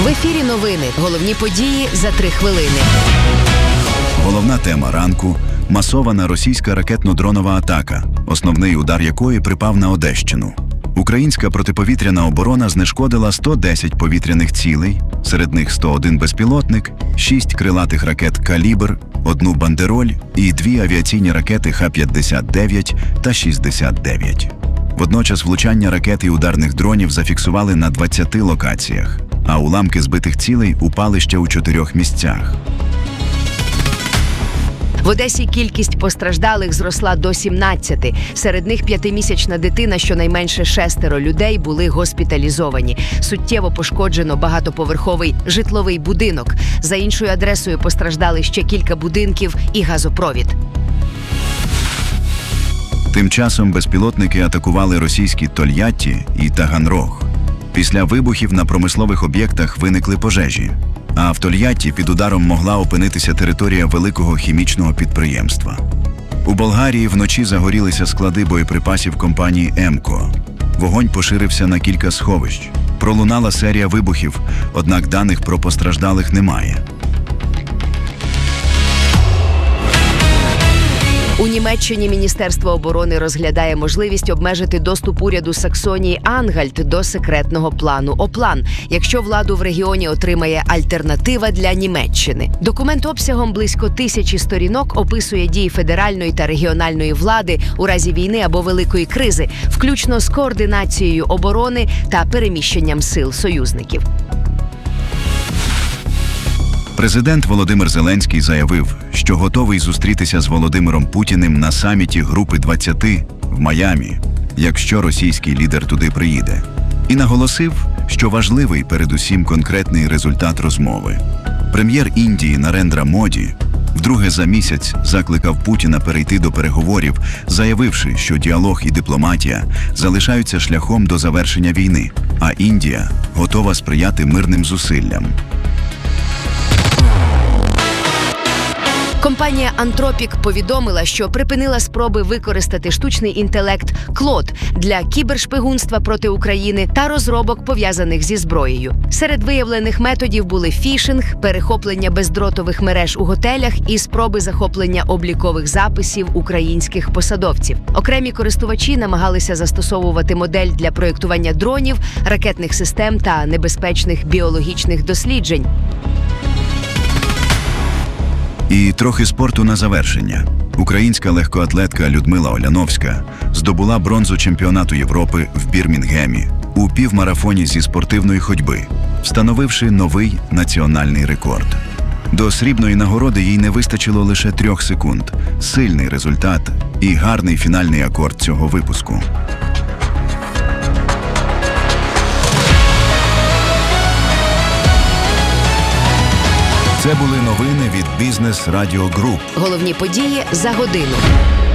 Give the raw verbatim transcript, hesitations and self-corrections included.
В ефірі новини. Головні події за три хвилини. Головна тема ранку – масована російська ракетно-дронова атака, основний удар якої припав на Одещину. Українська протиповітряна оборона знешкодила сто десять повітряних цілей, серед них сто один безпілотник, шість крилатих ракет «Калібр», одну «Бандероль» і дві авіаційні ракети Х п'ятдесят дев'ять та шістдесят дев'ять. Водночас влучання ракет і ударних дронів зафіксували на двадцяти локаціях, а уламки збитих цілей упали ще у чотирьох місцях. В Одесі кількість постраждалих зросла до сімнадцяти. Серед них п'ятимісячна дитина, щонайменше шестеро людей були госпіталізовані. Суттєво пошкоджено багатоповерховий житловий будинок. За іншою адресою постраждали ще кілька будинків і газопровід. Тим часом безпілотники атакували російські Тольятті і Таганрог. Після вибухів на промислових об'єктах виникли пожежі. А в Тольятті під ударом могла опинитися територія великого хімічного підприємства. У Болгарії вночі загорілися склади боєприпасів компанії «Емко». Вогонь поширився на кілька сховищ. Пролунала серія вибухів, однак даних про постраждалих немає. У Німеччині Міністерство оборони розглядає можливість обмежити доступ уряду Саксонії-Ангальт до секретного плану «Оплан», якщо владу в регіоні отримає альтернатива для Німеччини. Документ обсягом близько тисячі сторінок описує дії федеральної та регіональної влади у разі війни або великої кризи, включно з координацією оборони та переміщенням сил союзників. Президент Володимир Зеленський заявив, що готовий зустрітися з Володимиром Путіним на саміті Групи двадцяти в Майамі, якщо російський лідер туди приїде. І наголосив, що важливий передусім конкретний результат розмови. Прем'єр Індії Нарендра Моді вдруге за місяць закликав Путіна перейти до переговорів, заявивши, що діалог і дипломатія залишаються шляхом до завершення війни, а Індія готова сприяти мирним зусиллям. Компанія Антропік повідомила, що припинила спроби використати штучний інтелект Клод для кібершпигунства проти України та розробок, пов'язаних зі зброєю. Серед виявлених методів були фішинг, перехоплення бездротових мереж у готелях і спроби захоплення облікових записів українських посадовців. Окремі користувачі намагалися застосовувати модель для проєктування дронів, ракетних систем та небезпечних біологічних досліджень. І трохи спорту на завершення. Українська легкоатлетка Людмила Оляновська здобула бронзу чемпіонату Європи в Бірмінгемі у півмарафоні зі спортивної ходьби, встановивши новий національний рекорд. До срібної нагороди їй не вистачило лише трьох секунд. Сильний результат і гарний фінальний акорд цього випуску. Це були новини від Бізнес Радіо Груп. Головні події за годину.